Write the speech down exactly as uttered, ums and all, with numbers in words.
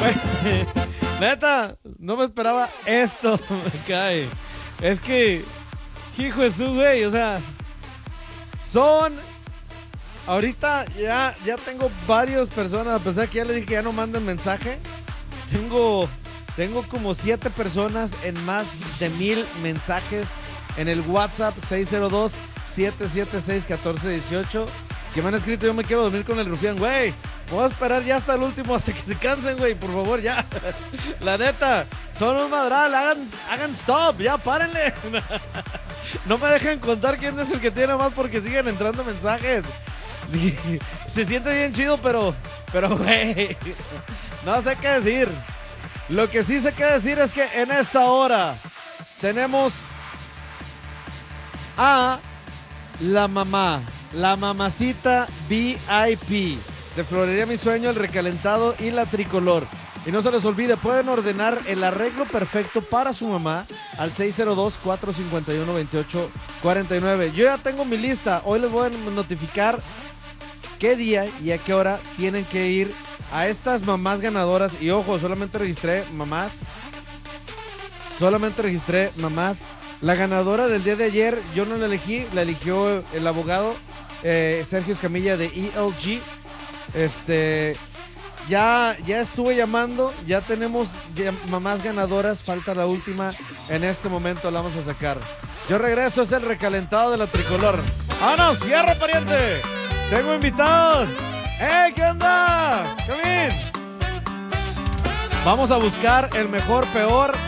Neta, no me esperaba esto. Me cae. Es que, hijo de su, güey, o sea, son... Ahorita ya, ya tengo varias personas, a pesar que ya les dije que ya no manden mensaje. Tengo, tengo como siete personas en más de mil mensajes en el WhatsApp seis cero dos, siete siete seis, uno cuatro uno ocho que me han escrito: yo me quiero dormir con el rufián, güey. Voy a esperar ya hasta el último, hasta que se cansen, güey, por favor, ya. La neta, son un madral, hagan, hagan stop, ya, párenle. No me dejen contar quién es el que tiene más porque siguen entrando mensajes. Se siente bien chido, pero, pero, güey, no sé qué decir. Lo que sí sé qué decir es que en esta hora tenemos a la mamá, la mamacita V I P de Florería Mi Sueño, el recalentado y la tricolor. Y no se les olvide, pueden ordenar el arreglo perfecto para su mamá al seis cero dos, cuatro cinco uno, dos ocho cuatro nueve. Yo ya tengo mi lista, hoy les voy a notificar qué día y a qué hora tienen que ir a estas mamás ganadoras. Y ojo, solamente registré mamás. Solamente registré mamás. La ganadora del día de ayer, yo no la elegí, la eligió el abogado eh, Sergio Escamilla de E L G. Este, ya, ya estuve llamando, ya tenemos ya mamás ganadoras, falta la última. En este momento la vamos a sacar. Yo regreso, es el recalentado de la tricolor. ¡Vámonos, fierro, pariente! Tengo invitados. ¡Hey! ¿Qué onda? ¡Come in! Vamos a buscar el mejor, peor